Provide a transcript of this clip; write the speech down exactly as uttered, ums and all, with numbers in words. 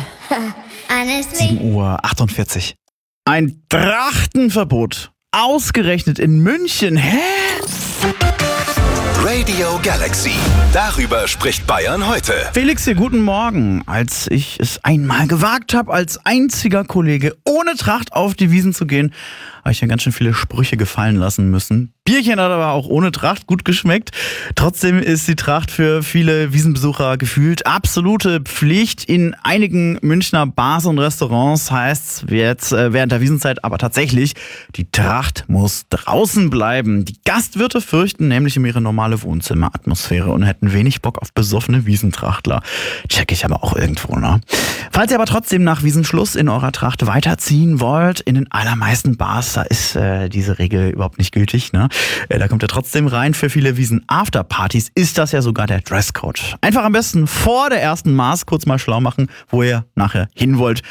sieben Uhr achtundvierzig. Ein Trachtenverbot. Ausgerechnet in München. Hä? Radio Galaxy. Darüber spricht Bayern heute. Felix hier, guten Morgen. Als ich es einmal gewagt habe, als einziger Kollege ohne Tracht auf die Wiesn zu gehen, habe ich ja ganz schön viele Sprüche gefallen lassen müssen. Bierchen hat aber auch ohne Tracht gut geschmeckt. Trotzdem ist die Tracht für viele Wiesnbesucher gefühlt absolute Pflicht. In einigen Münchner Bars und Restaurants heißt es jetzt während der Wiesnzeit aber tatsächlich, die Tracht muss draußen bleiben. Die Gastwirte fürchten nämlich um ihre normale Wohnzimmeratmosphäre und hätten wenig Bock auf besoffene Wiesentrachtler. Check ich aber auch irgendwo, ne? Falls ihr aber trotzdem nach Wiesenschluss in eurer Tracht weiterziehen wollt, in den allermeisten Bars, da ist äh, diese Regel überhaupt nicht gültig, ne? Äh, da kommt ihr trotzdem rein. Für viele Wiesen-Afterpartys ist das ja sogar der Dresscode. Einfach am besten vor der ersten Maß kurz mal schlau machen, wo ihr nachher hin wollt.